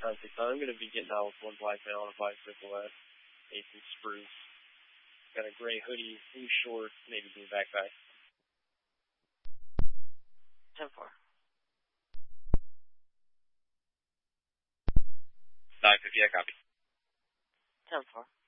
context. I'm going to be getting out with one black male on a bicycle at 8th and Spruce. Got a gray hoodie, blue shorts, maybe blue backpack. 10-4. 950, I copy. 10-4.